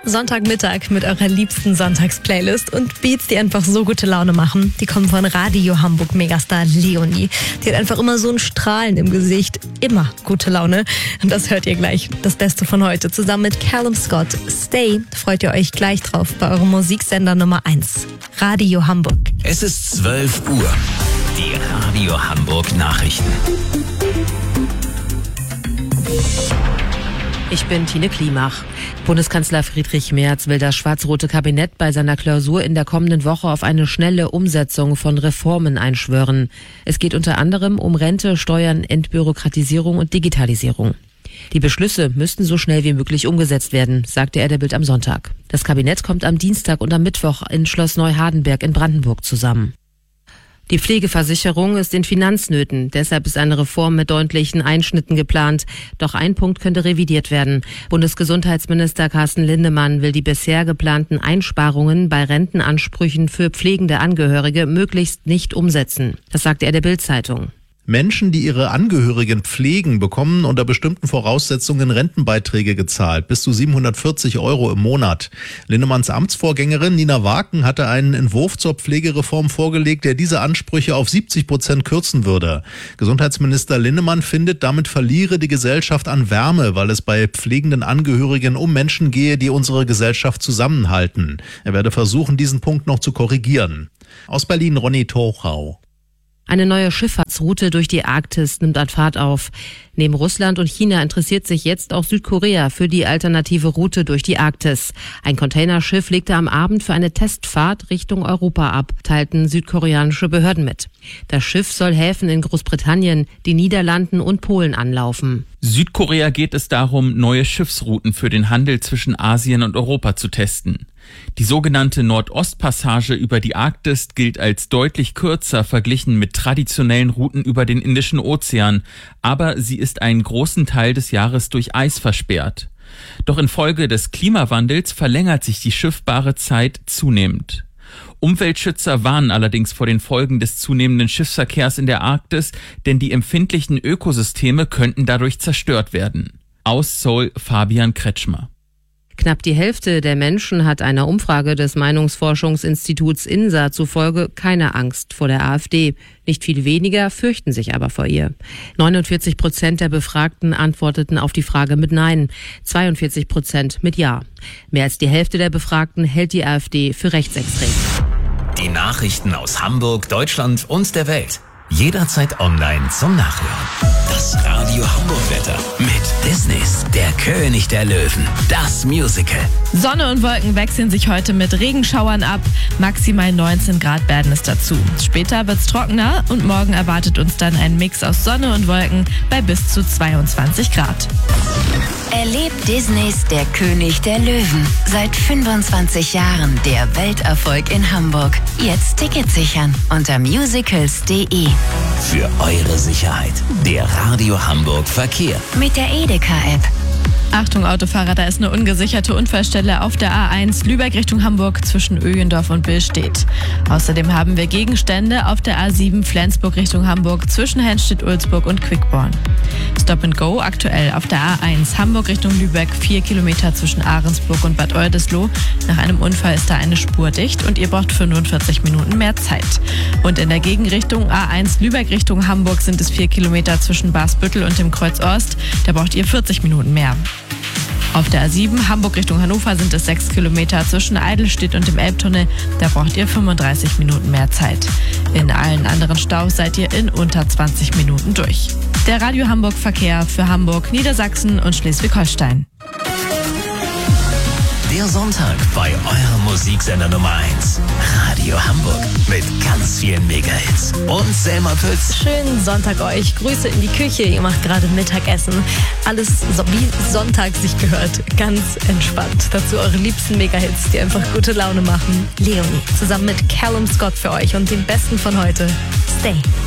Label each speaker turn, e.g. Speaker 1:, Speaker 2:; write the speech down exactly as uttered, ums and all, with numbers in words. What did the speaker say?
Speaker 1: Sonntagmittag mit eurer liebsten Sonntagsplaylist und Beats, die einfach so gute Laune machen. Die kommen von Radio Hamburg Megastar Leonie. Die hat einfach immer so ein Strahlen im Gesicht. Immer gute Laune. Und das hört ihr gleich. Das Beste von heute. Zusammen mit Callum Scott. Stay. Freut ihr euch gleich drauf bei eurem Musiksender Nummer eins. Radio Hamburg.
Speaker 2: Es ist zwölf Uhr. Die Radio Hamburg Nachrichten.
Speaker 3: Ich bin Tine Klimach. Bundeskanzler Friedrich Merz will das schwarz-rote Kabinett bei seiner Klausur in der kommenden Woche auf eine schnelle Umsetzung von Reformen einschwören. Es geht unter anderem um Rente, Steuern, Entbürokratisierung und Digitalisierung. Die Beschlüsse müssten so schnell wie möglich umgesetzt werden, sagte er der Bild am Sonntag. Das Kabinett kommt am Dienstag und am Mittwoch in Schloss Neuhardenberg in Brandenburg zusammen. Die Pflegeversicherung ist in Finanznöten. Deshalb ist eine Reform mit deutlichen Einschnitten geplant. Doch ein Punkt könnte revidiert werden. Bundesgesundheitsminister Carsten Linnemann will die bisher geplanten Einsparungen bei Rentenansprüchen für pflegende Angehörige möglichst nicht umsetzen. Das sagte er der Bild-Zeitung.
Speaker 4: Menschen, die ihre Angehörigen pflegen, bekommen unter bestimmten Voraussetzungen Rentenbeiträge gezahlt, bis zu siebenhundertvierzig Euro im Monat. Linnemanns Amtsvorgängerin Nina Waken hatte einen Entwurf zur Pflegereform vorgelegt, der diese Ansprüche auf siebzig Prozent kürzen würde. Gesundheitsminister Linnemann findet, damit verliere die Gesellschaft an Wärme, weil es bei pflegenden Angehörigen um Menschen gehe, die unsere Gesellschaft zusammenhalten. Er werde versuchen, diesen Punkt noch zu korrigieren. Aus Berlin Ronny Tochau.
Speaker 3: Eine neue Schifffahrtsroute durch die Arktis nimmt an Fahrt auf. Neben Russland und China interessiert sich jetzt auch Südkorea für die alternative Route durch die Arktis. Ein Containerschiff legte am Abend für eine Testfahrt Richtung Europa ab, teilten südkoreanische Behörden mit. Das Schiff soll Häfen in Großbritannien, den Niederlanden und Polen anlaufen.
Speaker 5: Südkorea geht es darum, neue Schiffsrouten für den Handel zwischen Asien und Europa zu testen. Die sogenannte Nordostpassage über die Arktis gilt als deutlich kürzer verglichen mit traditionellen Routen über den Indischen Ozean, aber sie ist einen großen Teil des Jahres durch Eis versperrt. Doch infolge des Klimawandels verlängert sich die schiffbare Zeit zunehmend. Umweltschützer warnen allerdings vor den Folgen des zunehmenden Schiffsverkehrs in der Arktis, denn die empfindlichen Ökosysteme könnten dadurch zerstört werden. Aus Seoul Fabian Kretschmer.
Speaker 3: Knapp die Hälfte der Menschen hat einer Umfrage des Meinungsforschungsinstituts I N S A zufolge keine Angst vor der AfD. Nicht viel weniger fürchten sich aber vor ihr. neunundvierzig Prozent der Befragten antworteten auf die Frage mit Nein, zweiundvierzig Prozent mit Ja. Mehr als die Hälfte der Befragten hält die AfD für rechtsextrem.
Speaker 2: Die Nachrichten aus Hamburg, Deutschland und der Welt. Jederzeit online zum Nachhören. Das Radio Hamburg-Wetter mit Disneys Der König der Löwen. Das Musical.
Speaker 1: Sonne und Wolken wechseln sich heute mit Regenschauern ab. Maximal neunzehn Grad werden es dazu. Später wird's trockener und morgen erwartet uns dann ein Mix aus Sonne und Wolken bei bis zu zweiundzwanzig Grad.
Speaker 6: Erlebt Disneys Der König der Löwen. Seit fünfundzwanzig Jahren der Welterfolg in Hamburg. Jetzt Tickets sichern unter musicals punkt de.
Speaker 2: Für eure Sicherheit. Der Radio Hamburg Verkehr.
Speaker 6: Mit der Edeka-App.
Speaker 1: Achtung Autofahrer, da ist eine ungesicherte Unfallstelle auf der A eins Lübeck Richtung Hamburg zwischen Öjendorf und Billstedt. Außerdem haben wir Gegenstände auf der A sieben Flensburg Richtung Hamburg zwischen Henstedt-Ulzburg und Quickborn. Stop and Go aktuell auf der A eins Hamburg Richtung Lübeck, vier Kilometer zwischen Ahrensburg und Bad Oldesloe. Nach einem Unfall ist da eine Spur dicht und ihr braucht fünfundvierzig Minuten mehr Zeit. Und in der Gegenrichtung A eins Lübeck Richtung Hamburg sind es vier Kilometer zwischen Basbüttel und dem Kreuz Ost. Da braucht ihr vierzig Minuten mehr. Auf der A sieben Hamburg Richtung Hannover sind es sechs Kilometer zwischen Eidelstedt und dem Elbtunnel. Da braucht ihr fünfunddreißig Minuten mehr Zeit. In allen anderen Staus seid ihr in unter zwanzig Minuten durch. Der Radio Hamburg Verkehr für Hamburg, Niedersachsen und Schleswig-Holstein.
Speaker 2: Der Sonntag bei eurem Musiksender Nummer eins. Radio Hamburg mit ganz vielen Megahits. Und Selma Pütz.
Speaker 1: Schönen Sonntag euch. Grüße in die Küche. Ihr macht gerade Mittagessen. Alles so wie Sonntag sich gehört. Ganz entspannt. Dazu eure liebsten Megahits, die einfach gute Laune machen. Leonie zusammen mit Callum Scott für euch und den besten von heute. Stay.